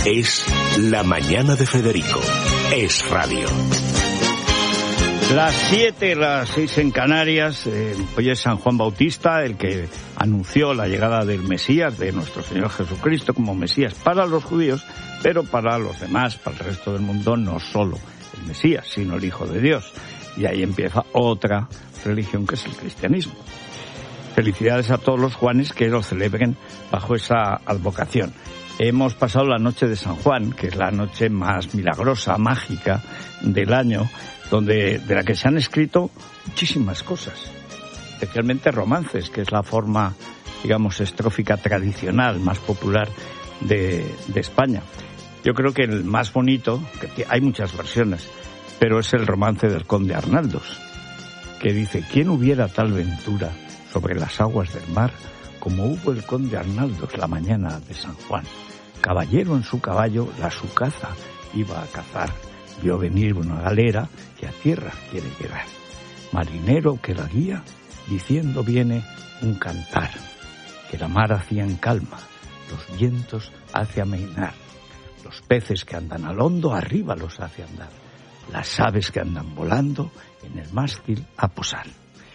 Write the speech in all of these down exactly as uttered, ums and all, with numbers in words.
Es La Mañana de Federico. Es radio. Las siete, las seis en Canarias. Eh, hoy es San Juan Bautista, el que anunció la llegada del Mesías, de nuestro Señor Jesucristo, como Mesías para los judíos, pero para los demás, para el resto del mundo, no solo el Mesías, sino el Hijo de Dios. Y ahí empieza otra religión, que es el cristianismo. Felicidades a todos los Juanes que lo celebren bajo esa advocación. Hemos pasado la noche de San Juan, que es la noche más milagrosa, mágica del año, donde de la que se han escrito muchísimas cosas, especialmente romances, que es la forma, digamos, estrófica tradicional, más popular de, de España. Yo creo que el más bonito, que hay muchas versiones, pero es el romance del conde Arnaldos, que dice: ¿quién hubiera tal ventura sobre las aguas del mar como hubo el conde Arnaldos la mañana de San Juan? Caballero en su caballo, la su caza iba a cazar. Vio venir una galera que a tierra quiere llegar. Marinero que la guía, diciendo viene un cantar, que la mar hacía en calma, los vientos hace amainar, los peces que andan al hondo arriba los hace andar, las aves que andan volando en el mástil a posar.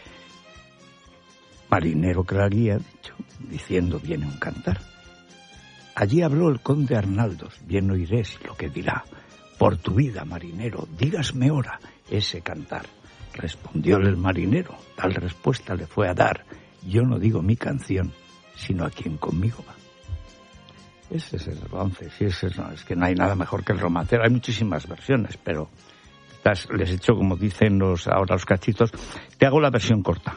Marinero que la guía, dicho, diciendo viene un cantar. Allí habló el conde Arnaldos, bien oiréis lo que dirá. Por tu vida, marinero, dígasme ahora ese cantar. Respondióle el marinero, tal respuesta le fue a dar: yo no digo mi canción, sino a quien conmigo va. Ese es el romance, sí, ese es, no, es que no hay nada mejor que el romancero. Hay muchísimas versiones, pero estas, les he hecho, como dicen los ahora los cachitos, te hago la versión corta.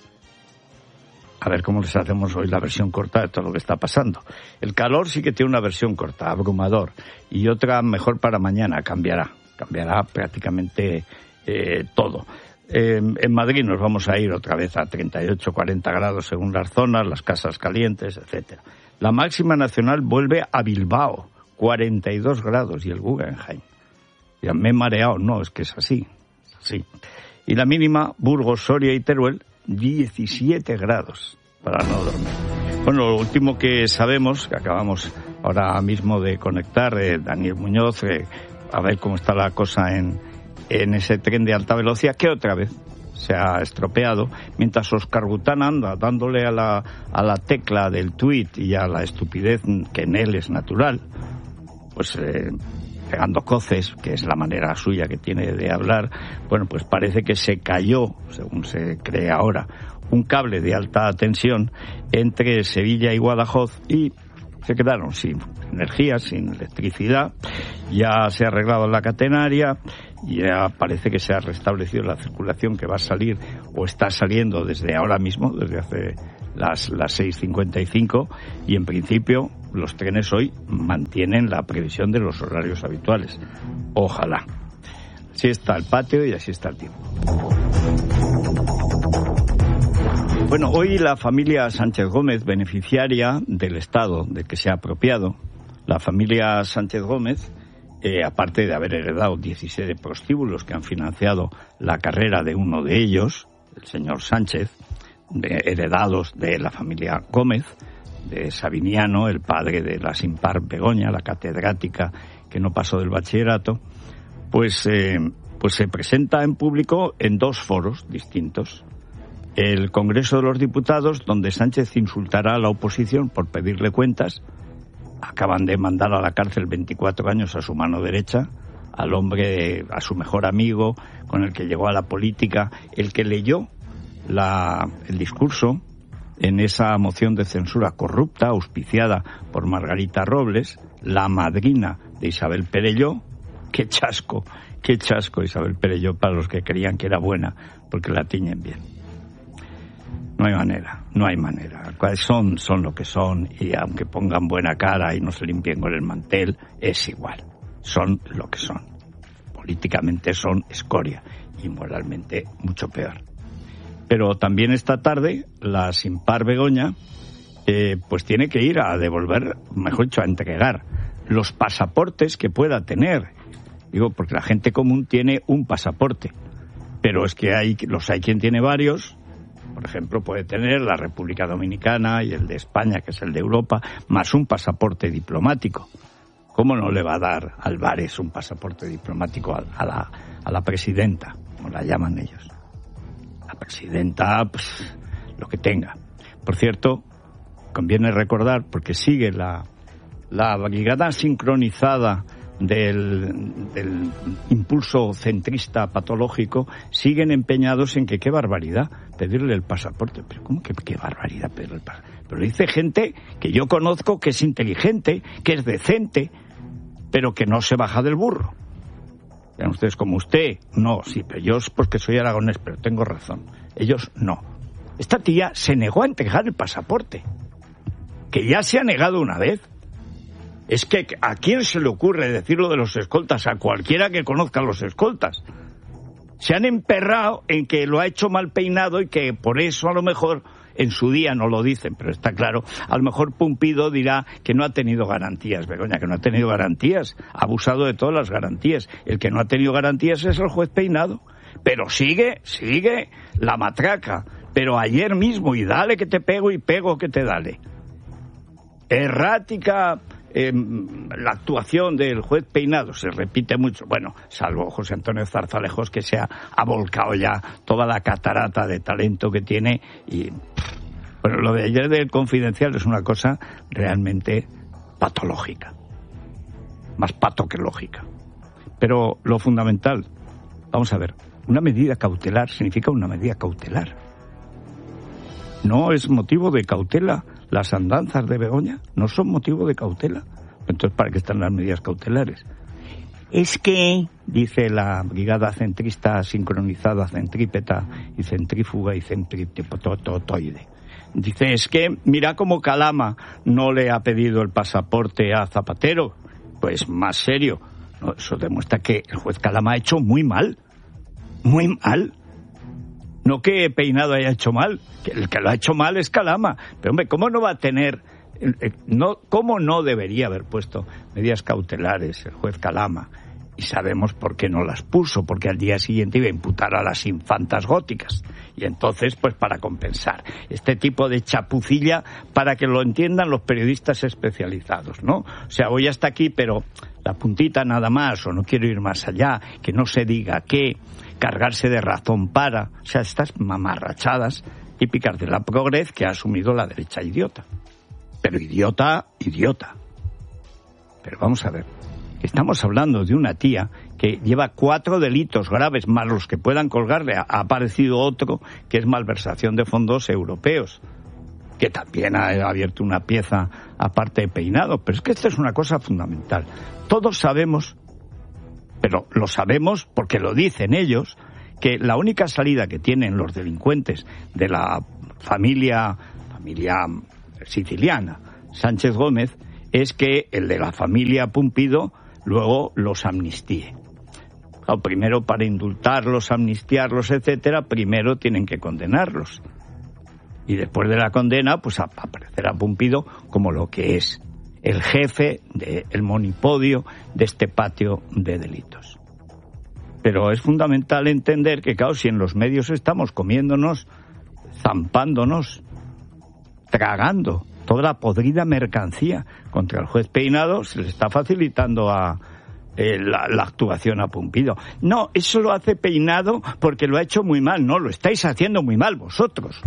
A ver cómo les hacemos hoy la versión corta de todo lo que está pasando. El calor sí que tiene una versión corta, abrumador, y otra mejor para mañana, cambiará. Cambiará prácticamente eh, todo. Eh, en Madrid nos vamos a ir otra vez a treinta y ocho, cuarenta grados según las zonas, las casas calientes, etcétera. La máxima nacional vuelve a Bilbao, cuarenta y dos grados, y el Guggenheim. Ya me he mareado, no, es que es así, es así. Y la mínima, Burgos, Soria y Teruel, diecisiete grados, para no dormir. Bueno, lo último que sabemos, que acabamos ahora mismo de conectar, eh, Daniel Muñoz, eh, a ver cómo está la cosa en, en ese tren de alta velocidad, que otra vez se ha estropeado, mientras Óscar Bután anda dándole a la, a la tecla del tuit y a la estupidez que en él es natural, pues eh, pegando coces, que es la manera suya que tiene de hablar. Bueno, pues parece que se cayó, según se cree ahora, un cable de alta tensión entre Sevilla y Badajoz y se quedaron sin energía, sin electricidad. Ya se ha arreglado la catenaria, ya parece que se ha restablecido la circulación, que va a salir o está saliendo desde ahora mismo, desde hace las, las seis cincuenta y cinco, y en principio los trenes hoy mantienen la previsión de los horarios habituales. Ojalá. Así está el patio y así está el tiempo. Bueno, hoy la familia Sánchez Gómez, beneficiaria del Estado del que se ha apropiado, la familia Sánchez Gómez, eh, aparte de haber heredado diecisiete prostíbulos que han financiado la carrera de uno de ellos, el señor Sánchez, de, heredados de la familia Gómez, de Sabiniano, el padre de la Simpar Begoña, la catedrática que no pasó del bachillerato, pues, eh, pues se presenta en público en dos foros distintos. El Congreso de los Diputados, donde Sánchez insultará a la oposición por pedirle cuentas. Acaban de mandar a la cárcel veinticuatro años a su mano derecha, al hombre, a su mejor amigo, con el que llegó a la política, el que leyó la, el discurso en esa moción de censura corrupta, auspiciada por Margarita Robles, la madrina de Isabel Perelló. Qué chasco, qué chasco Isabel Perelló para los que creían que era buena, porque la tiñen bien. No hay manera, no hay manera. Son, son lo que son, y aunque pongan buena cara y no se limpien con el mantel, es igual. Son lo que son. Políticamente son escoria y moralmente mucho peor. Pero también esta tarde la Simpar Begoña eh, pues tiene que ir a devolver, mejor dicho, a entregar los pasaportes que pueda tener. Digo, porque la gente común tiene un pasaporte, pero es que hay los hay quien tiene varios. Por ejemplo, puede tener la República Dominicana y el de España, que es el de Europa, más un pasaporte diplomático, ¿Cómo no le va a dar Álvarez un pasaporte diplomático a, a, la, a la presidenta, como la llaman ellos? La presidenta, pues, lo que tenga. Por cierto, conviene recordar, porque sigue la, la brigada sincronizada del, del impulso centrista patológico, siguen empeñados en que qué barbaridad pedirle el pasaporte. Pero ¿cómo que qué barbaridad pedirle el pasaporte? Pero dice gente que yo conozco, que es inteligente, que es decente, pero que no se baja del burro. Vean ustedes, como usted, no, sí, pero yo es porque soy aragonés, pero tengo razón. Ellos no. Esta tía se negó a entregar el pasaporte, que ya se ha negado una vez. Es que ¿a quién se le ocurre decir lo de los escoltas? A cualquiera que conozca a los escoltas. Se han emperrado en que lo ha hecho mal peinado y que por eso a lo mejor en su día no lo dicen, pero está claro, a lo mejor Pumpido dirá que no ha tenido garantías, Begoña, que no ha tenido garantías, ha abusado de todas las garantías. El que no ha tenido garantías es el juez Peinado, pero sigue, sigue la matraca, pero ayer mismo, y dale que te pego y pego que te dale. Errática eh, la actuación del juez Peinado, se repite mucho, bueno, salvo José Antonio Zarzalejos, que se ha, ha volcado ya toda la catarata de talento que tiene, y bueno, lo de ayer del Confidencial es una cosa realmente patológica, más pato que lógica. Pero lo fundamental, vamos a ver, una medida cautelar significa una medida cautelar. No es motivo de cautela. Las andanzas de Begoña no son motivo de cautela. Entonces, ¿para qué están las medidas cautelares? Es que, dice la brigada centrista sincronizada, centrípeta y centrífuga y centrípetotoide, dice, es que mira cómo Calama no le ha pedido el pasaporte a Zapatero. Pues más serio. No, eso demuestra que el juez Calama ha hecho muy mal. Muy mal. No que Peinado haya hecho mal, que el que lo ha hecho mal es Calama. Pero hombre, ¿cómo no va a tener, no, cómo no debería haber puesto medidas cautelares el juez Calama? Y sabemos por qué no las puso, porque al día siguiente iba a imputar a las infantas góticas. Y entonces, pues para compensar este tipo de chapucilla, para que lo entiendan los periodistas especializados, ¿no? O sea, voy hasta aquí, pero la puntita nada más, o no quiero ir más allá, que no se diga qué, cargarse de razón para, o sea, estas mamarrachadas típicas de la progres que ha asumido la derecha idiota. Pero idiota, idiota. Pero vamos a ver, estamos hablando de una tía que lleva cuatro delitos graves, más los que puedan colgarle. Ha aparecido otro que es malversación de fondos europeos, que también ha abierto una pieza aparte de Peinado. Pero es que esto es una cosa fundamental. Todos sabemos, pero lo sabemos porque lo dicen ellos, que la única salida que tienen los delincuentes de la familia, familia siciliana Sánchez Gómez es que el de la familia Pumpido luego los amnistíe. Claro, primero, para indultarlos, amnistiarlos, etcétera, primero tienen que condenarlos. Y después de la condena, pues aparecerá Pumpido como lo que es el jefe del monipodio de este patio de delitos. Pero es fundamental entender que, claro, si en los medios estamos comiéndonos, zampándonos, tragando toda la podrida mercancía contra el juez Peinado, se le está facilitando a eh, la, la actuación a Pumpido. No, eso lo hace Peinado porque lo ha hecho muy mal. No, lo estáis haciendo muy mal vosotros.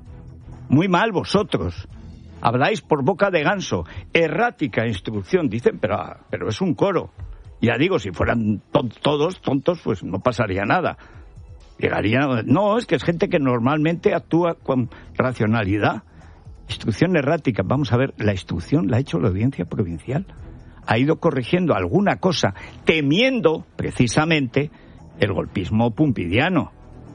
Muy mal vosotros. Habláis por boca de ganso. Errática instrucción, dicen, pero, pero es un coro. Ya digo, si fueran to- todos tontos, pues no pasaría nada. Llegarían... No, es que es gente que normalmente actúa con racionalidad. Instrucción errática. Vamos a ver, la instrucción la ha hecho la Audiencia Provincial. Ha ido corrigiendo alguna cosa, temiendo precisamente el golpismo pumpidiano.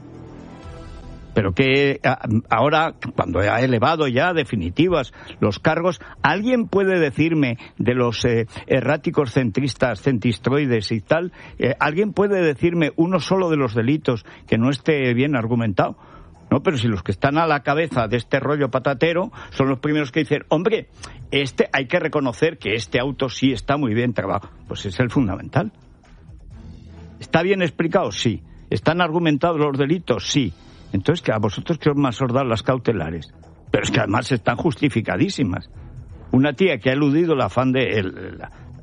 Pero que ahora, cuando ha elevado ya definitivas los cargos, ¿alguien puede decirme de los eh, erráticos centristas, centistroides y tal, eh, ¿alguien puede decirme uno solo de los delitos que no esté bien argumentado? No, pero si los que están a la cabeza de este rollo patatero son los primeros que dicen, hombre, este hay que reconocer que este auto sí está muy bien trabajado. Pues es el fundamental. ¿Está bien explicado? Sí. ¿Están argumentados los delitos? Sí. Entonces, que a vosotros que os más os dan las cautelares. Pero es que además están justificadísimas. Una tía que ha eludido la, fan de, el, la,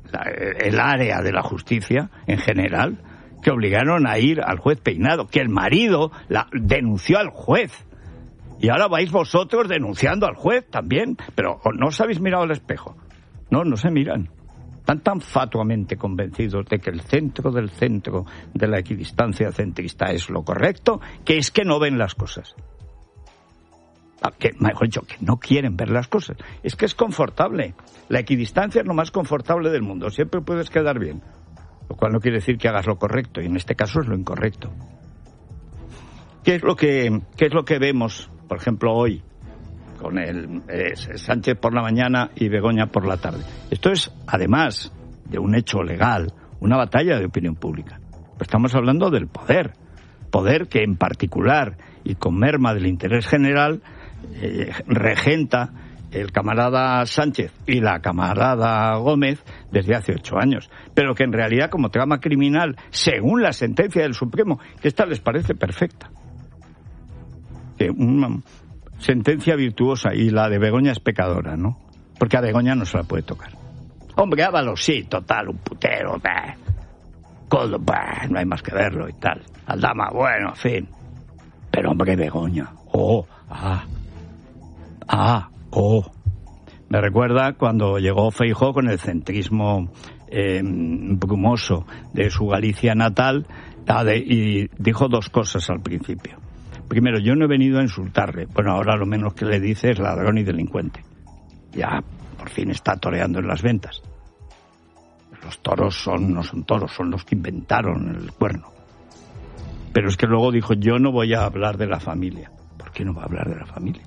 la, el área de la justicia en general, que obligaron a ir al juez Peinado, que el marido la, denunció al juez. Y ahora vais vosotros denunciando al juez también, pero no os habéis mirado al espejo. No, no se miran. Están tan fatuamente convencidos de que el centro del centro de la equidistancia centrista es lo correcto, que es que no ven las cosas. Que, mejor dicho, que no quieren ver las cosas. Es que es confortable. La equidistancia es lo más confortable del mundo. Siempre puedes quedar bien. Lo cual no quiere decir que hagas lo correcto, y en este caso es lo incorrecto. ¿Qué es lo que, qué es lo que vemos, por ejemplo, hoy, con el eh, Sánchez por la mañana y Begoña por la tarde? Esto es, además de un hecho legal, una batalla de opinión pública. Estamos hablando del poder. Poder que en particular, y con merma del interés general, eh, regenta el camarada Sánchez y la camarada Gómez desde hace ocho años. Pero que en realidad, como trama criminal, según la sentencia del Supremo, que esta les parece perfecta. Que una sentencia virtuosa, y la de Begoña es pecadora, ¿no? Porque a Begoña no se la puede tocar. Hombre, Ábalos sí, total, un putero, bah. Coldo, bah, no hay más que verlo y tal. Aldama, bueno, en fin. Pero hombre, Begoña, oh, ah, ah, oh. Me recuerda cuando llegó Feijóo con el centrismo eh, brumoso de su Galicia natal, y dijo dos cosas al principio. Primero, yo no he venido a insultarle. Bueno, ahora lo menos que le dice es ladrón y delincuente. Ya por fin está toreando en las ventas. Los toros son no son toros, son los que inventaron el cuerno. Pero es que luego dijo, yo no voy a hablar de la familia. ¿Por qué no va a hablar de la familia?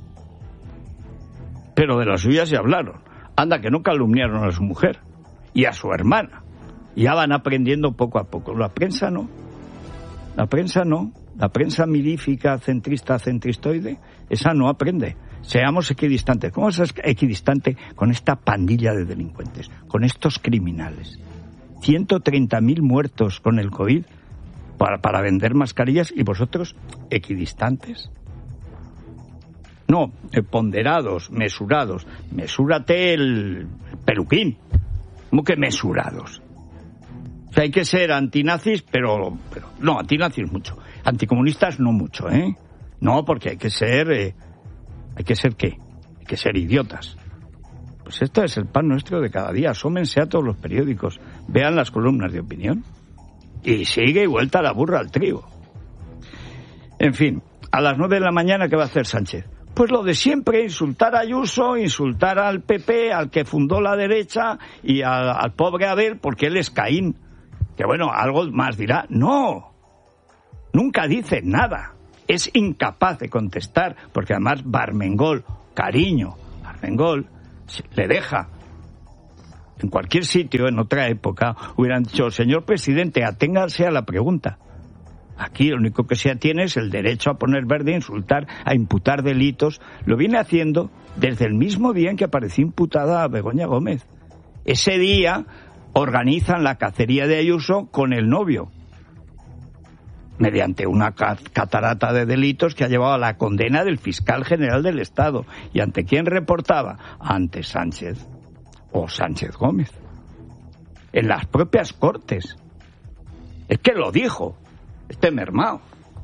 Pero de las suyas ya hablaron. Anda, que no calumniaron a su mujer y a su hermana. Ya van aprendiendo poco a poco. La prensa no. La prensa no. La prensa milífica, centrista, centristoide, esa no aprende. Seamos equidistantes. ¿Cómo es equidistante con esta pandilla de delincuentes? Con estos criminales. ciento treinta mil muertos con el COVID para, para vender mascarillas, y vosotros equidistantes. No, ponderados, mesurados. Mesúrate el peluquín. ¿Cómo que mesurados? O sea, hay que ser antinazis, pero, pero no, antinazis mucho. Anticomunistas no mucho, ¿eh? No, porque hay que ser... Eh, ¿Hay que ser qué? Hay que ser idiotas. Pues esto es el pan nuestro de cada día. Asómense a todos los periódicos. Vean las columnas de opinión. Y sigue y vuelta la burra al trigo. En fin, a las nueve de la mañana, ¿qué va a hacer Sánchez? Pues lo de siempre, insultar a Ayuso, insultar al P P, al que fundó la derecha, y al, al pobre Abel, porque él es Caín. Que bueno, algo más dirá. No, nunca dice nada. Es incapaz de contestar, porque además Barmengol, cariño, Barmengol, le deja. En cualquier sitio, en otra época, hubieran dicho, señor presidente, aténgase a la pregunta. Aquí lo único que se atiene es el derecho a poner verde, a insultar, a imputar delitos. Lo viene haciendo desde el mismo día en que apareció imputada a Begoña Gómez. Ese día organizan la cacería de Ayuso con el novio, mediante una catarata de delitos que ha llevado a la condena del fiscal general del Estado. ¿Y ante quién reportaba? Ante Sánchez o Sánchez Gómez. En las propias Cortes. Es que lo dijo este mermao.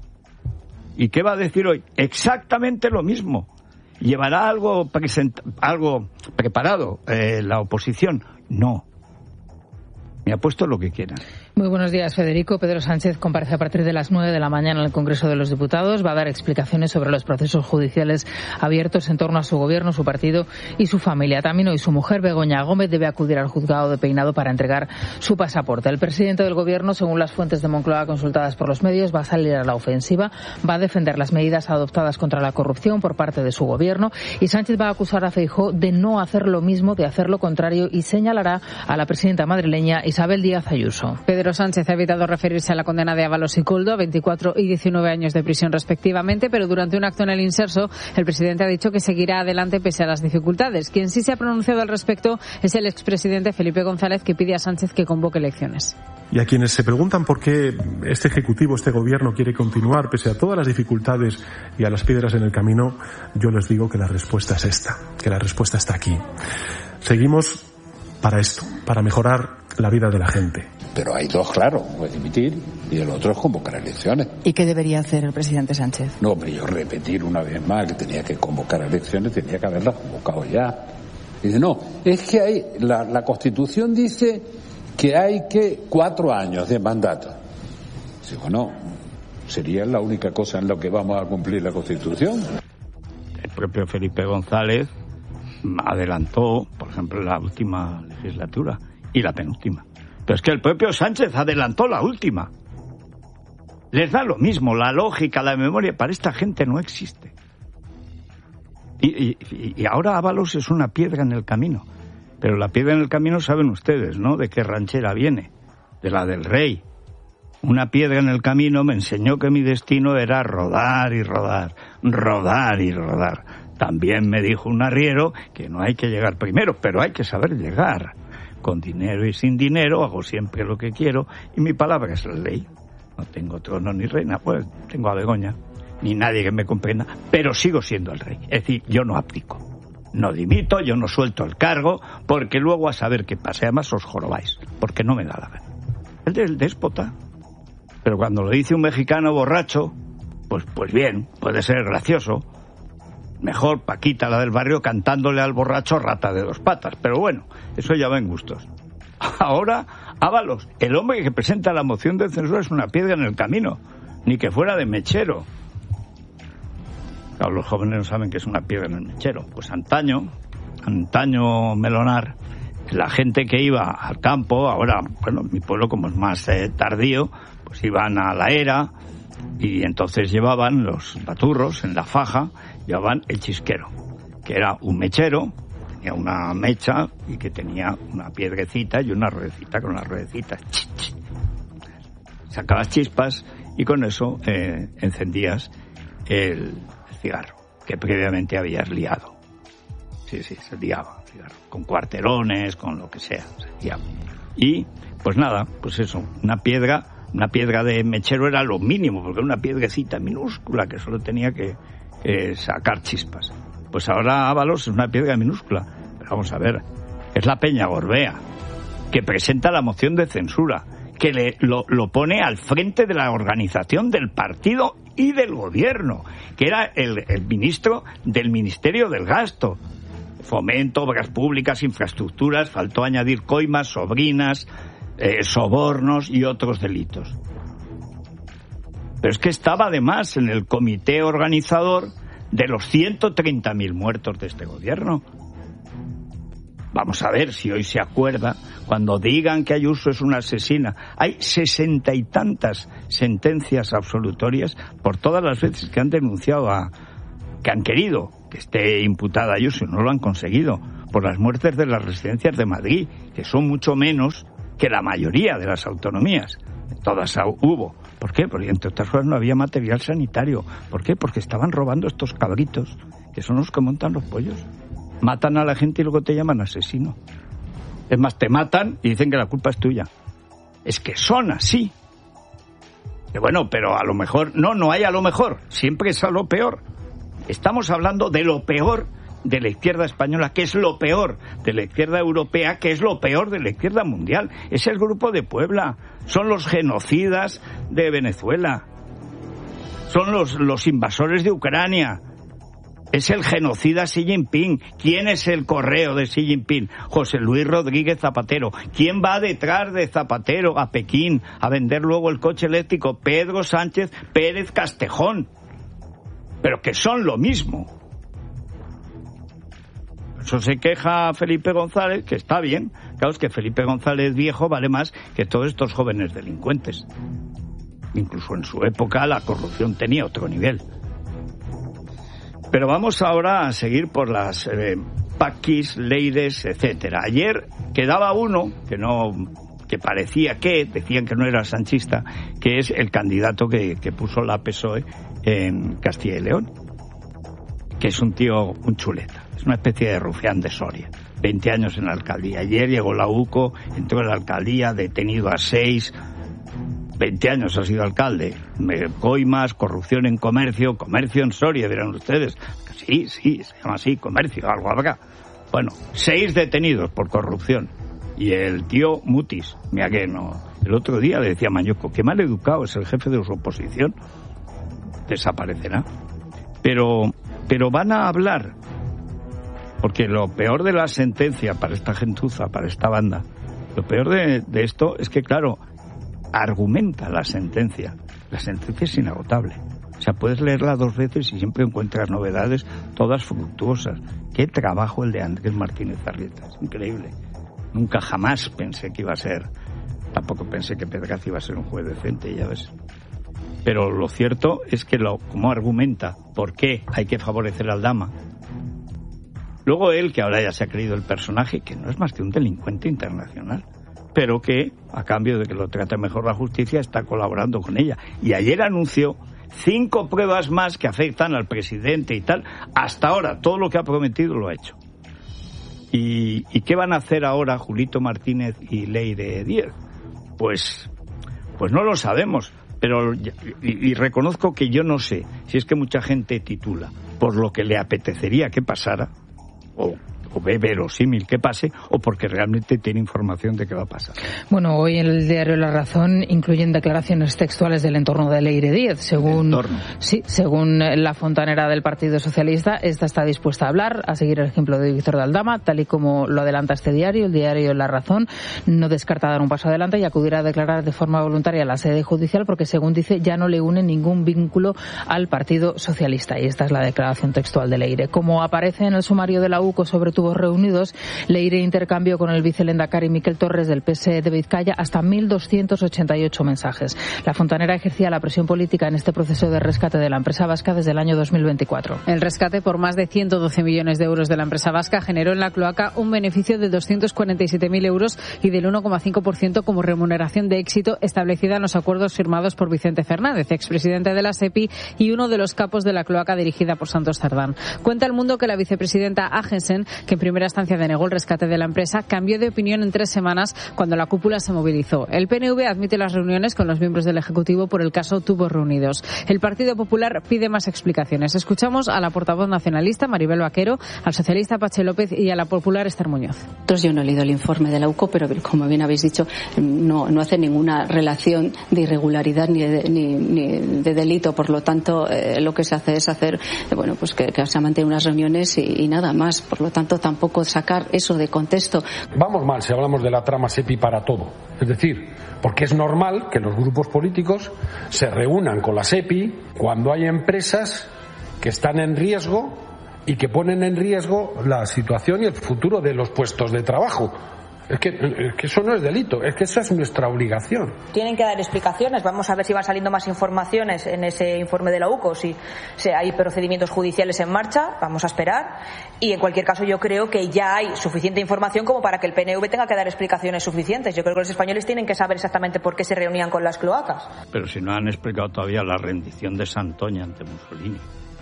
¿Y qué va a decir hoy? Exactamente lo mismo. ¿Llevará algo, present- algo preparado eh, la oposición? No. Me ha puesto lo que quieran. Muy buenos días, Federico. Pedro Sánchez comparece a partir de las nueve de la mañana en el Congreso de los Diputados. Va a dar explicaciones sobre los procesos judiciales abiertos en torno a su gobierno, su partido y su familia. También hoy su mujer, Begoña Gómez, debe acudir al juzgado de Peinado para entregar su pasaporte. El presidente del gobierno, según las fuentes de Moncloa consultadas por los medios, va a salir a la ofensiva, va a defender las medidas adoptadas contra la corrupción por parte de su gobierno, y Sánchez va a acusar a Feijóo de no hacer lo mismo, de hacer lo contrario, y señalará a la presidenta madrileña Isabel Díaz Ayuso. Pedro Sánchez ha evitado referirse a la condena de Ábalos y Coldo a veinticuatro y diecinueve años de prisión respectivamente, pero durante un acto en el Inserso, el presidente ha dicho que seguirá adelante pese a las dificultades. Quien sí se ha pronunciado al respecto es el expresidente Felipe González, que pide a Sánchez que convoque elecciones. Y a quienes se preguntan por qué este Ejecutivo, este Gobierno quiere continuar pese a todas las dificultades y a las piedras en el camino, yo les digo que la respuesta es esta, que la respuesta está aquí. Seguimos para esto, para mejorar la vida de la gente. Pero hay dos, claro, puede dimitir y el otro es convocar elecciones. ¿Y qué debería hacer el presidente Sánchez? No, hombre, yo repetir una vez más que tenía que convocar elecciones, tenía que haberlas convocado ya. Dice, no, es que hay, la, la Constitución dice que hay que cuatro años de mandato. Digo, no, sería la única cosa en la que vamos a cumplir la Constitución. El propio Felipe González adelantó, por ejemplo, la última legislatura y la penúltima. Pero es que el propio Sánchez adelantó la última. Les da lo mismo, la lógica, la memoria, para esta gente no existe. Y, y, y ahora Ábalos es una piedra en el camino. Pero la piedra en el camino saben ustedes, ¿no? De qué ranchera viene, de la del rey. Una piedra en el camino me enseñó que mi destino era rodar y rodar, rodar y rodar. También me dijo un arriero que no hay que llegar primero, pero hay que saber llegar. Con dinero y sin dinero hago siempre lo que quiero y mi palabra es la ley. No tengo trono ni reina, pues tengo a Begoña, ni nadie que me comprenda, pero sigo siendo el rey. Es decir, yo no abdico, no dimito, yo no suelto el cargo, porque luego a saber qué pasa. Además os jorobáis, porque no me da la gana. El del déspota. Pero cuando lo dice un mexicano borracho, pues, pues bien, puede ser gracioso. Mejor Paquita, la del barrio, cantándole al borracho rata de dos patas. Pero bueno, eso ya va en gustos. Ahora, Ábalos, el hombre que presenta la moción de censura, es una piedra en el camino. Ni que fuera de mechero. Claro, los jóvenes no saben que es una piedra en el mechero. Pues antaño, antaño Melonar, la gente que iba al campo, ahora, bueno, mi pueblo como es más eh, tardío, pues iban a la era y entonces llevaban los baturros en la faja, llevaban el chisquero, que era un mechero, tenía una mecha y que tenía una piedrecita y una ruedecita. Con las ruedecitas ch, ch, sacabas chispas y con eso eh, encendías el, el cigarro que previamente habías liado. Sí, sí, se liaba el cigarro, con cuarterones, con lo que sea, se liaba. Y pues nada, pues eso, una piedra Una piedra de mechero era lo mínimo, porque era una piedrecita minúscula que solo tenía que eh, sacar chispas. Pues ahora Ábalos es una piedra minúscula. Pero vamos a ver, es la Peña Gorbea, que presenta la moción de censura, que le, lo, lo pone al frente de la organización del partido y del gobierno, que era el, el ministro del Ministerio del Gasto. Fomento, obras públicas, infraestructuras, faltó añadir coimas, sobrinas, Eh, sobornos y otros delitos. Pero es que estaba además en el comité organizador de los ciento treinta mil muertos de este gobierno. Vamos a ver si hoy se acuerda, cuando digan que Ayuso es una asesina. Hay sesenta y tantas sentencias absolutorias por todas las veces que han denunciado a, que han querido que esté imputada Ayuso y no lo han conseguido, por las muertes de las residencias de Madrid, que son mucho menos que la mayoría de las autonomías. Todas hubo. ¿Por qué? Porque entre otras cosas no había material sanitario. ¿Por qué? Porque estaban robando estos cabritos, que son los que montan los pollos. Matan a la gente y luego te llaman asesino. Es más, te matan y dicen que la culpa es tuya. Es que son así. Y bueno, pero a lo mejor... No, no hay a lo mejor. Siempre es a lo peor. Estamos hablando de lo peor de la izquierda española, que es lo peor de la izquierda europea, que es lo peor de la izquierda mundial. Es el Grupo de Puebla, son los genocidas de Venezuela, son los, los invasores de Ucrania, es el genocida Xi Jinping. ¿Quién es el correo de Xi Jinping? José Luis Rodríguez Zapatero. ¿Quién va detrás de Zapatero a Pekín a vender luego el coche eléctrico? Pedro Sánchez Pérez Castejón. Pero que son lo mismo. Eso se queja Felipe González, que está bien. Claro, es que Felipe González viejo vale más que todos estos jóvenes delincuentes. Incluso en su época la corrupción tenía otro nivel. Pero vamos ahora a seguir por las eh, paquis, leides, etcétera. Ayer quedaba uno que no, que parecía que, decían que no era sanchista, que es el candidato que, que puso la P S O E en Castilla y León, que es un tío, un chuleta. Es una especie de rufián de Soria. veinte años en la alcaldía. Ayer llegó la U C O, entró en la alcaldía, detenido a seis. veinte años ha sido alcalde. Coimas, corrupción en comercio, comercio en Soria, dirán ustedes. Sí, sí, se llama así, comercio, algo habrá. Bueno, seis detenidos por corrupción. Y el tío Mutis, mira que no, el otro día le decía a Mañueco, qué mal educado es el jefe de su oposición, desaparecerá. Pero, pero van a hablar, porque lo peor de la sentencia para esta gentuza, para esta banda, lo peor de, de esto es que, claro, argumenta la sentencia. La sentencia es inagotable. O sea, puedes leerla dos veces y siempre encuentras novedades, todas fructuosas. Qué trabajo el de Andrés Martínez Arrieta, es increíble. Nunca jamás pensé que iba a ser, tampoco pensé que Pedraz iba a ser un juez decente, ya ves. Pero lo cierto es que lo, como argumenta por qué hay que favorecer al Dama. Luego él, que ahora ya se ha creído el personaje, que no es más que un delincuente internacional, pero que, a cambio de que lo trate mejor la justicia, está colaborando con ella. Y ayer anunció cinco pruebas más que afectan al presidente y tal. Hasta ahora, todo lo que ha prometido lo ha hecho. ¿Y, y qué van a hacer ahora Julito Martínez y Leire Díez? Pues, pues no lo sabemos, pero y, y reconozco que yo no sé si es que mucha gente titula por lo que le apetecería que pasara, o o ve verosímil que pase, o porque realmente tiene información de qué va a pasar. Bueno, hoy en el diario La Razón incluyen declaraciones textuales del entorno de Leire Díez. Según, sí, según la fontanera del Partido Socialista, esta está dispuesta a hablar, a seguir el ejemplo de Víctor de Aldama, tal y como lo adelanta este diario. El diario La Razón no descarta dar un paso adelante y acudir a declarar de forma voluntaria a la sede judicial porque, según dice, ya no le une ningún vínculo al Partido Socialista. Y esta es la declaración textual de Leire. Como aparece en el sumario de la U C O sobre tubos reunidos, Leire intercambió con el vicelehendakari Miquel Torres del P S E de Vizcaya hasta mil doscientos ochenta y ocho mensajes. La fontanera ejercía la presión política en este proceso de rescate de la empresa vasca desde el año dos mil veinticuatro. El rescate por más de ciento doce millones de euros de la empresa vasca generó en la cloaca un beneficio de doscientos cuarenta y siete mil euros y del uno coma cinco por ciento como remuneración de éxito establecida en los acuerdos firmados por Vicente Fernández, expresidente de la SEPI y uno de los capos de la cloaca dirigida por Santos Cerdán. Cuenta El Mundo que la vicepresidenta Agensen, que en primera instancia denegó el rescate de la empresa, cambió de opinión en tres semanas cuando la cúpula se movilizó. El P N V admite las reuniones con los miembros del Ejecutivo por el caso Tubos Reunidos. El Partido Popular pide más explicaciones. Escuchamos a la portavoz nacionalista Maribel Vaquero, al socialista Patxi López y a la popular Esther Muñoz. Entonces yo no he leído el informe de la U C O, pero como bien habéis dicho, no, no hace ninguna relación de irregularidad ni de, ni, ni de delito. Por lo tanto, eh, lo que se hace es hacer, eh, bueno, pues que, que se mantienen unas reuniones y, y nada más. Por lo tanto, tampoco sacar eso de contexto. Vamos mal si hablamos de la trama SEPI para todo. Es decir, porque es normal que los grupos políticos se reúnan con la SEPI cuando hay empresas que están en riesgo y que ponen en riesgo la situación y el futuro de los puestos de trabajo. Es que, es que eso no es delito, es que esa es nuestra obligación. Tienen que dar explicaciones, vamos a ver si van saliendo más informaciones en ese informe de la U C O, si, si hay procedimientos judiciales en marcha, vamos a esperar, y en cualquier caso yo creo que ya hay suficiente información como para que el P N V tenga que dar explicaciones suficientes. Yo creo que los españoles tienen que saber exactamente por qué se reunían con las cloacas. Pero si no han explicado todavía la rendición de Santoña ante Mussolini.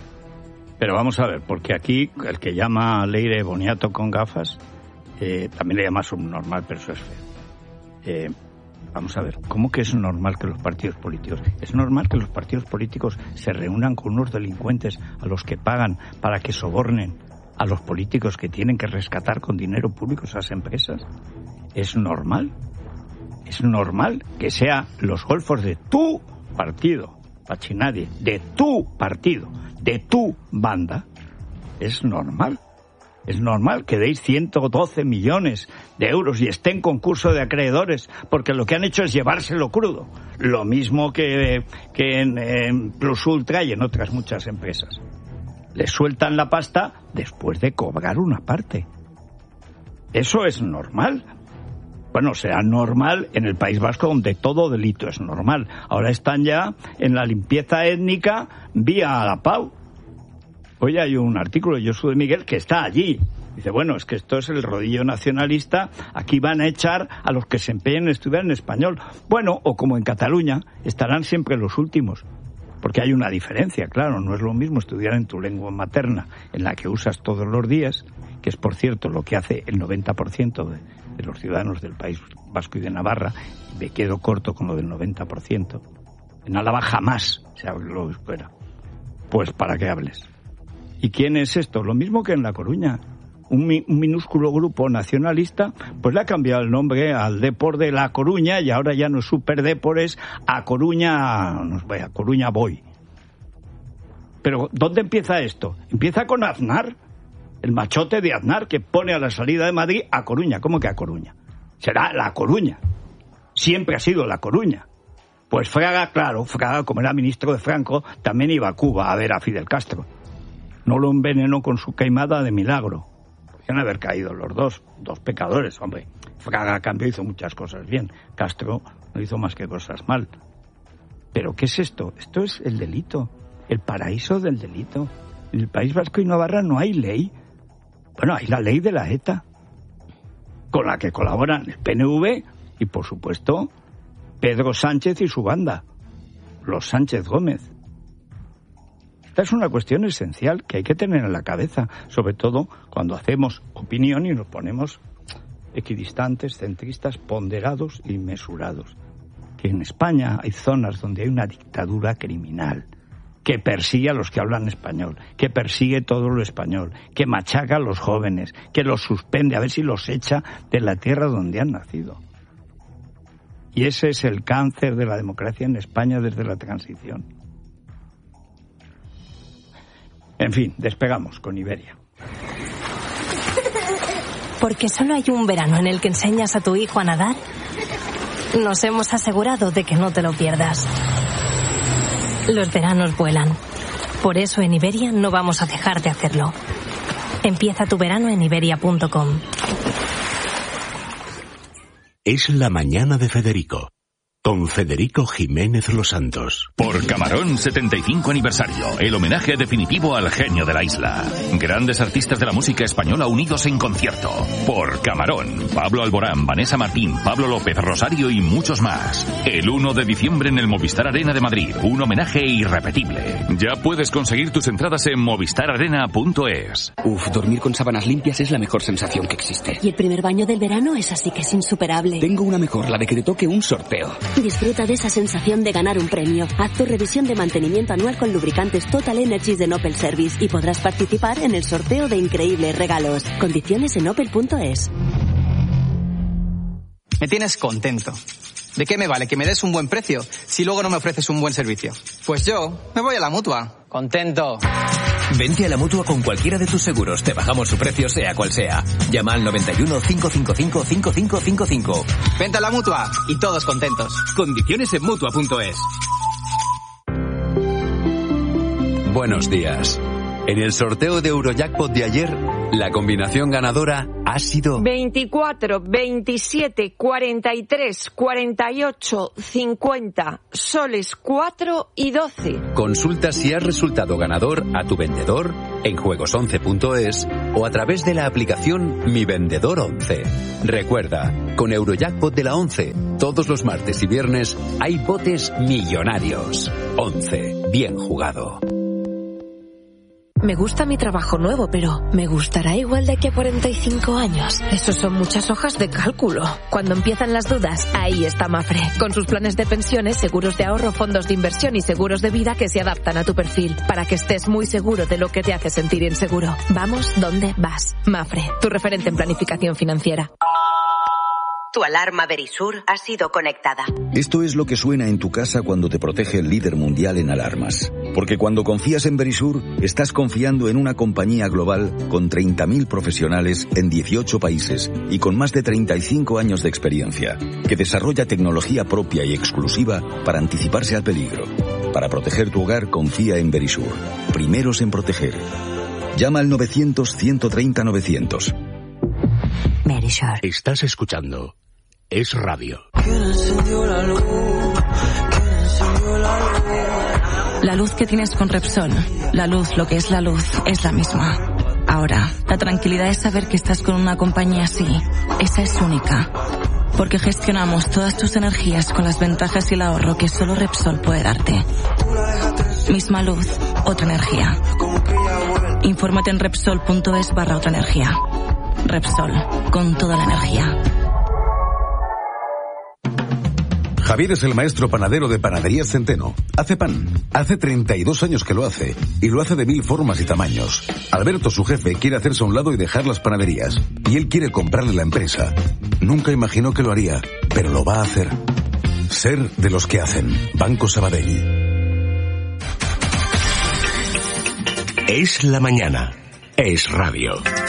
Pero vamos a ver, porque aquí el que llama a Leire boniato con gafas, Eh, también le llama subnormal, pero eso es feo. Eh, vamos a ver, ¿cómo que es normal que los partidos políticos? ¿Es normal que los partidos políticos se reúnan con unos delincuentes a los que pagan para que sobornen a los políticos que tienen que rescatar con dinero público esas empresas? ¿Es normal? ¿Es normal que sean los golfos de tu partido, Pachinadie, de tu partido, de tu banda? ¿Es normal? Es normal que deis ciento doce millones de euros y esté en concurso de acreedores, porque lo que han hecho es llevárselo crudo. Lo mismo que, que en, en Plus Ultra y en otras muchas empresas. Les sueltan la pasta después de cobrar una parte. ¿Eso es normal? Bueno, será normal en el País Vasco, donde todo delito es normal. Ahora están ya en la limpieza étnica vía la Pau. Hoy hay un artículo de Josu de Miguel que está allí. Dice, bueno, es que esto es el rodillo nacionalista, aquí van a echar a los que se empeñen en estudiar en español. Bueno, o como en Cataluña, estarán siempre los últimos. Porque hay una diferencia, claro, no es lo mismo estudiar en tu lengua materna, en la que usas todos los días, que es, por cierto, lo que hace el noventa por ciento de, de los ciudadanos del País Vasco y de Navarra. Me quedo corto con lo del noventa por ciento. En Álava jamás se habló fuera. Pues para que hables. ¿Y quién es esto? Lo mismo que en La Coruña. un, mi, un minúsculo grupo nacionalista, pues le ha cambiado el nombre al Depor de La Coruña y ahora ya no es Super Depor, es A Coruña, no sé, a Coruña voy. Pero ¿dónde empieza esto? Empieza con Aznar, el machote de Aznar que pone a la salida de Madrid A Coruña. ¿Cómo que A Coruña? Será La Coruña. Siempre ha sido La Coruña. Pues Fraga, claro, Fraga, como era ministro de Franco, también iba a Cuba a ver a Fidel Castro. No lo envenenó con su queimada de milagro. Podrían haber caído los dos, dos pecadores, hombre. Fraga, a cambio, hizo muchas cosas bien. Castro no hizo más que cosas mal. ¿Pero qué es esto? Esto es el delito, el paraíso del delito. En el País Vasco y Navarra no hay ley. Bueno, hay la ley de la ETA, con la que colaboran el P N V y, por supuesto, Pedro Sánchez y su banda, los Sánchez Gómez. Esta es una cuestión esencial que hay que tener en la cabeza, sobre todo cuando hacemos opinión y nos ponemos equidistantes, centristas, ponderados y mesurados. Que en España hay zonas donde hay una dictadura criminal que persigue a los que hablan español, que persigue todo lo español, que machaca a los jóvenes, que los suspende, a ver si los echa de la tierra donde han nacido. Y ese es el cáncer de la democracia en España desde la transición. En fin, despegamos con Iberia. Porque solo hay un verano en el que enseñas a tu hijo a nadar, nos hemos asegurado de que no te lo pierdas. Los veranos vuelan. Por eso en Iberia no vamos a dejar de hacerlo. Empieza tu verano en iberia punto com. Es la mañana de Federico, con Federico Jiménez Los Santos. Por Camarón setenta y cinco aniversario, el homenaje definitivo al genio de la isla. Grandes artistas de la música española unidos en concierto. Por Camarón, Pablo Alborán, Vanessa Martín, Pablo López, Rosario y muchos más. El uno de diciembre en el Movistar Arena de Madrid, un homenaje irrepetible. Ya puedes conseguir tus entradas en movistar arena punto es. Uf, dormir con sábanas limpias es la mejor sensación que existe. Y el primer baño del verano es así que es insuperable. Tengo una mejor, la de que te toque un sorteo. Disfruta de esa sensación de ganar un premio. Haz tu revisión de mantenimiento anual con lubricantes Total Energies de Opel Service y podrás participar en el sorteo de increíbles regalos. Condiciones en opel punto es. Me tienes contento. ¿De qué me vale que me des un buen precio si luego no me ofreces un buen servicio? Pues yo me voy a la Mutua. Contento. Vente a la Mutua con cualquiera de tus seguros. Te bajamos su precio sea cual sea. Llama al noventa y uno, cinco cinco cinco, cinco cinco cinco cinco. Vente a la Mutua y todos contentos. Condiciones en mutua punto es. Buenos días. En el sorteo de Eurojackpot de ayer, la combinación ganadora ha sido veinticuatro, veintisiete, cuarenta y tres, cuarenta y ocho, cincuenta, soles cuatro y doce. Consulta si has resultado ganador a tu vendedor en juegos once punto es o a través de la aplicación Mi Vendedor once. Recuerda, con Eurojackpot de la once, todos los martes y viernes hay botes millonarios. once. Bien jugado. Me gusta mi trabajo nuevo, pero ¿me gustará igual de aquí a cuarenta y cinco años? Eso son muchas hojas de cálculo. Cuando empiezan las dudas, ahí está Mafre. Con sus planes de pensiones, seguros de ahorro, fondos de inversión y seguros de vida que se adaptan a tu perfil, para que estés muy seguro de lo que te hace sentir inseguro. Vamos donde vas. Mafre, tu referente en planificación financiera. Tu alarma Verisur ha sido conectada. Esto es lo que suena en tu casa cuando te protege el líder mundial en alarmas. Porque cuando confías en Verisur, estás confiando en una compañía global con treinta mil profesionales en dieciocho países y con más de treinta y cinco años de experiencia, que desarrolla tecnología propia y exclusiva para anticiparse al peligro. Para proteger tu hogar, confía en Verisur. Primeros en proteger. Llama al novecientos, ciento treinta, novecientos. Verisur. Estás escuchando Es Radio. La luz que tienes con Repsol, la luz, lo que es la luz, es la misma. Ahora, la tranquilidad es saber que estás con una compañía así. Esa es única. Porque gestionamos todas tus energías con las ventajas y el ahorro que solo Repsol puede darte. Misma luz, otra energía. Infórmate en Repsol punto es barra otra energía. Repsol, con toda la energía. Javier es el maestro panadero de Panaderías Centeno. Hace pan. Hace treinta y dos años que lo hace. Y lo hace de mil formas y tamaños. Alberto, su jefe, quiere hacerse a un lado y dejar las panaderías. Y él quiere comprarle la empresa. Nunca imaginó que lo haría, pero lo va a hacer. Ser de los que hacen. Banco Sabadell. Es la mañana. Es radio.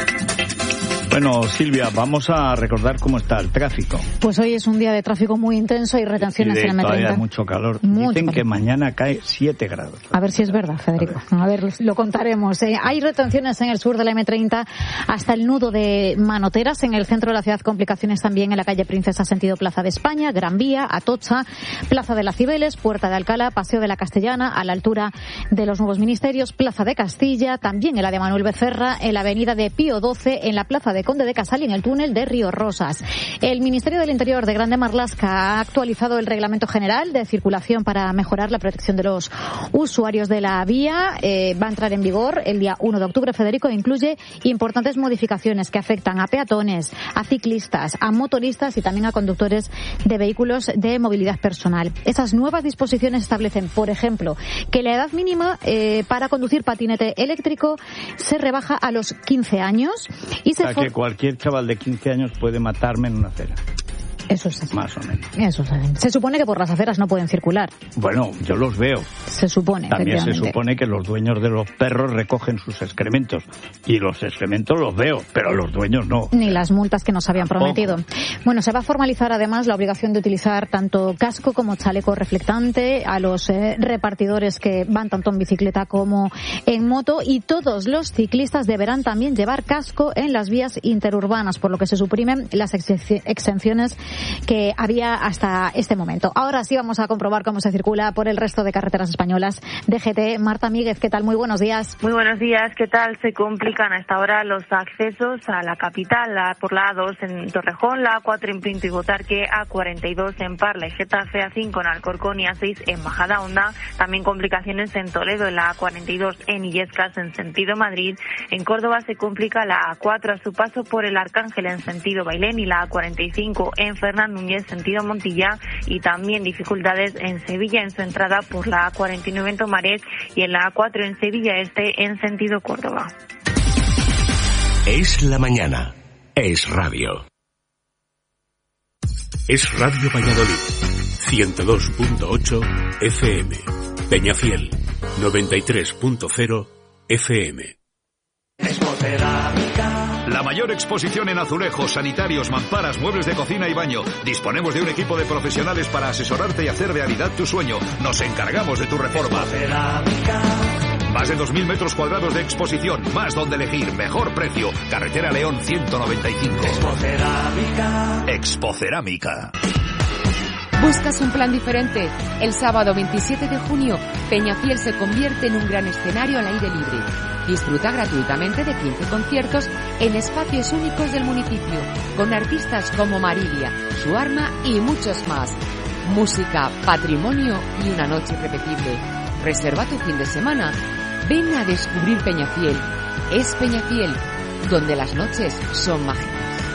Bueno, Silvia, vamos a recordar cómo está el tráfico. Pues hoy es un día de tráfico muy intenso y retenciones y de, en el M treinta. Todavía hay mucho calor. Mucho Dicen calor. que mañana cae siete grados. A ver si es verdad, Federico. A ver, a ver lo contaremos. Eh, hay retenciones en el sur de la M treinta hasta el nudo de Manoteras. En el centro de la ciudad, complicaciones también en la calle Princesa, sentido Plaza de España, Gran Vía, Atocha, Plaza de las Cibeles, Puerta de Alcalá, Paseo de la Castellana, a la altura de los Nuevos Ministerios, Plaza de Castilla, también en la de Manuel Becerra, en la avenida de Pío doce, en la Plaza de Conde de Casal y en el túnel de Río Rosas. El Ministerio del Interior de Grande Marlaska ha actualizado el Reglamento General de Circulación para mejorar la protección de los usuarios de la vía. Eh, va a entrar en vigor el día uno de octubre, Federico, e incluye importantes modificaciones que afectan a peatones, a ciclistas, a motoristas y también a conductores de vehículos de movilidad personal. Esas nuevas disposiciones establecen, por ejemplo, que la edad mínima eh, para conducir patinete eléctrico se rebaja a los quince años y se... O sea, que cualquier chaval de quince años puede matarme en una acera. Eso es así. Más o menos. Eso es así. Se supone que por las aceras no pueden circular. Bueno, yo los veo. Se supone. También se supone que los dueños de los perros recogen sus excrementos. Y los excrementos los veo, pero los dueños no. Ni las multas que nos habían prometido. Bueno, se va a formalizar además la obligación de utilizar tanto casco como chaleco reflectante a los eh, repartidores que van tanto en bicicleta como en moto. Y todos los ciclistas deberán también llevar casco en las vías interurbanas, por lo que se suprimen las ex- exenciones que había hasta este momento. Ahora sí vamos a comprobar cómo se circula por el resto de carreteras españolas. D G T, Marta Míguez, ¿qué tal? Muy buenos días. Muy buenos días, ¿qué tal? Se complican a esta hora los accesos a la capital, la, por la A dos en Torrejón, la A cuatro en Pinto y Botarque, A cuarenta y dos en Parla y Getafe, A cinco en Alcorcón y A seis en Majadahonda. También complicaciones en Toledo, en la A cuarenta y dos en Illescas en sentido Madrid. En Córdoba se complica la A cuatro a su paso por el Arcángel en sentido Bailén y la A cuarenta y cinco en Fernán Núñez, sentido Montilla, y también dificultades en Sevilla en su entrada por la A cuarenta y nueve en Tomares y en la A cuatro en Sevilla Este en sentido Córdoba. Es la mañana. Es radio. Es Radio Valladolid. ciento dos punto ocho F M. Peñafiel. noventa y tres punto cero F M. La mayor exposición en azulejos, sanitarios, mamparas, muebles de cocina y baño. Disponemos de un equipo de profesionales para asesorarte y hacer realidad tu sueño. Nos encargamos de tu reforma. Más de dos mil metros cuadrados de exposición, más donde elegir, mejor precio. Carretera León ciento noventa y cinco. Expocerámica. Expocerámica. ¿Buscas un plan diferente? El sábado veintisiete de junio, Peñafiel se convierte en un gran escenario al aire libre. Disfruta gratuitamente de quince conciertos en espacios únicos del municipio, con artistas como Marilia, Su Arma y muchos más. Música, patrimonio y una noche irrepetible. Reserva tu fin de semana. Ven a descubrir Peñafiel. Es Peñafiel, donde las noches son mágicas.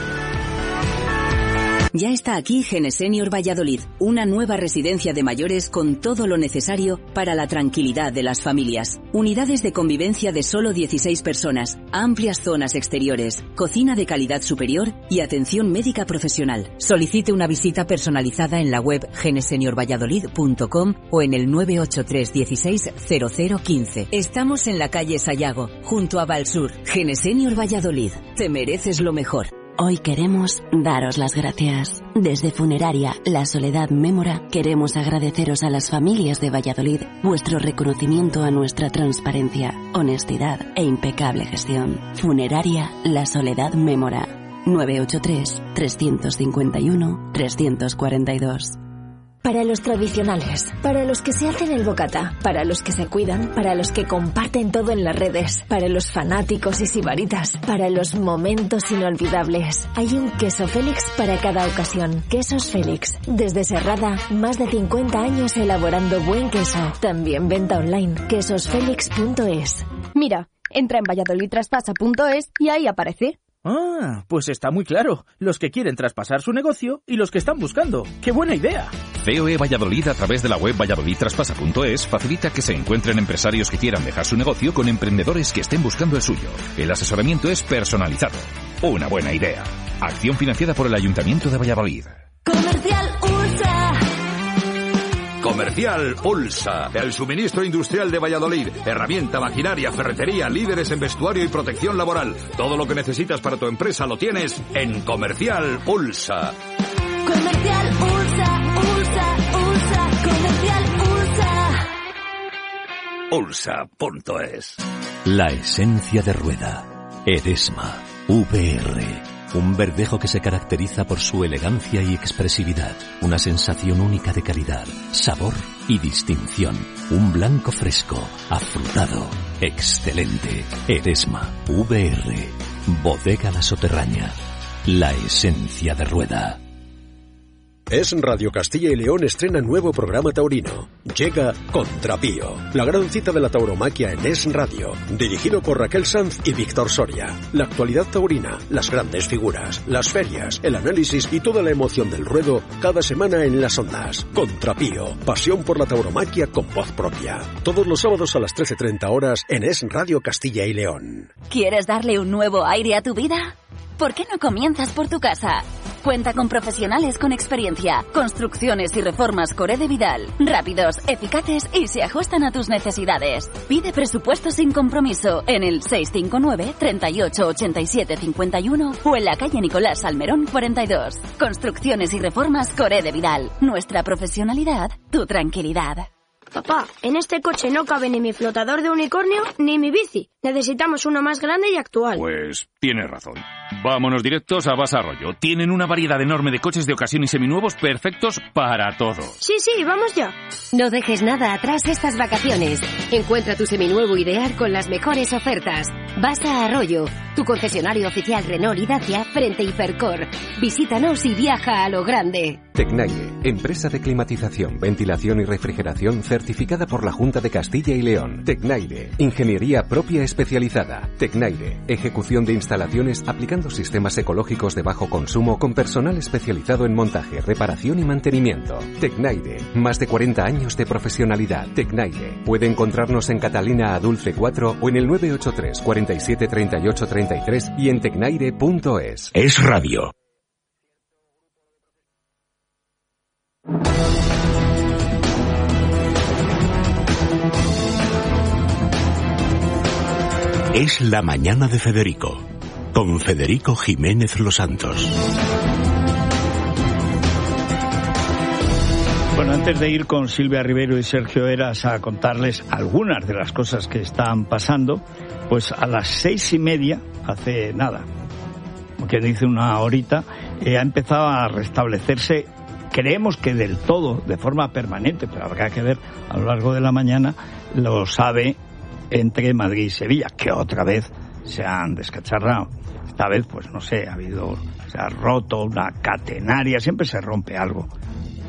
Ya está aquí Genesenior Valladolid, una nueva residencia de mayores con todo lo necesario para la tranquilidad de las familias. Unidades de convivencia de solo dieciséis personas, amplias zonas exteriores, cocina de calidad superior y atención médica profesional. Solicite una visita personalizada en la web genesenior valladolid punto com o en el nueve ocho tres dieciséis cero cero quince. Estamos en la calle Sayago, junto a Valsur. Genesenior Valladolid, te mereces lo mejor. Hoy queremos daros las gracias. Desde Funeraria La Soledad Mémora queremos agradeceros a las familias de Valladolid vuestro reconocimiento a nuestra transparencia, honestidad e impecable gestión. Funeraria La Soledad Mémora. nueve ocho tres, tres cinco uno, tres cuatro dos. Para los tradicionales, para los que se hacen el bocata, para los que se cuidan, para los que comparten todo en las redes, para los fanáticos y sibaritas, para los momentos inolvidables. Hay un queso Félix para cada ocasión. Quesos Félix. Desde Serrada, más de cincuenta años elaborando buen queso. También venta online. quesos félix punto es. Mira, entra en valladolid traspasa punto es y ahí aparece. Ah, pues está muy claro. Los que quieren traspasar su negocio y los que están buscando. ¡Qué buena idea! C O E Valladolid, a través de la web valladolid traspasa punto es, facilita que se encuentren empresarios que quieran dejar su negocio con emprendedores que estén buscando el suyo. El asesoramiento es personalizado. Una buena idea. Acción financiada por el Ayuntamiento de Valladolid. Comercial Ulsa. Comercial Ulsa, el suministro industrial de Valladolid. Herramienta, maquinaria, ferretería, líderes en vestuario y protección laboral. Todo lo que necesitas para tu empresa lo tienes en Comercial Ulsa. Comercial Ulsa, Ulsa, Ulsa, Comercial Ulsa. Ulsa punto es. La esencia de rueda. Eresma. V R. Un verdejo que se caracteriza por su elegancia y expresividad. Una sensación única de calidad, sabor y distinción. Un blanco fresco, afrutado, excelente. Eresma. V R. Bodega La Soterraña. La esencia de rueda. Es Radio Castilla y León estrena nuevo programa taurino. Llega Contrapío, la gran cita de la tauromaquia en Es Radio, dirigido por Raquel Sanz y Víctor Soria. La actualidad taurina, las grandes figuras, las ferias, el análisis y toda la emoción del ruedo cada semana en las ondas. Contrapío, pasión por la tauromaquia con voz propia. Todos los sábados a las trece treinta horas en Es Radio Castilla y León. ¿Quieres darle un nuevo aire a tu vida? ¿Por qué no comienzas por tu casa? Cuenta con profesionales con experiencia, construcciones y reformas Coré de Vidal, rápidos, eficaces y se ajustan a tus necesidades. Pide presupuesto sin compromiso en el seis cinco nueve, treinta y ocho, ochenta y siete, cincuenta y uno o en la calle Nicolás Salmerón cuarenta y dos. Construcciones y reformas Coré de Vidal. Nuestra profesionalidad, tu tranquilidad. Papá, en este coche no cabe ni mi flotador de unicornio ni mi bici. Necesitamos uno más grande y actual. Pues tienes razón. Vámonos directos a Basa Arroyo. Tienen una variedad enorme de coches de ocasión y seminuevos perfectos para todo. Sí, sí, vamos ya. No dejes nada atrás estas vacaciones. Encuentra tu seminuevo ideal con las mejores ofertas. Basa Arroyo, tu concesionario oficial Renault y Dacia frente a Hipercor. Visítanos y viaja a lo grande. Tecnaire, empresa de climatización, ventilación y refrigeración certificada por la Junta de Castilla y León. Tecnaire, ingeniería propia especializada. Tecnaire, ejecución de instalaciones aplicando sistemas ecológicos de bajo consumo con personal especializado en montaje, reparación y mantenimiento. Tecnaire, más de cuarenta años de profesionalidad. Tecnaire, puede encontrarnos en Catalina Adulce cuatro o en el nueve ocho tres, cuarenta y siete, treinta y ocho, treinta y tres y en tecnaire punto es. Es Radio. Es la mañana de Federico, con Federico Jiménez Los Santos. Bueno, antes de ir con Silvia Rivero y Sergio Eras a contarles algunas de las cosas que están pasando, pues a las seis y media, hace nada, como quien dice una horita, eh, ha empezado a restablecerse, creemos que del todo, de forma permanente, pero habrá que ver a lo largo de la mañana, los AVE entre Madrid y Sevilla, que otra vez se han descacharrado. Esta vez, pues no sé, ha habido, se ha roto una catenaria, siempre se rompe algo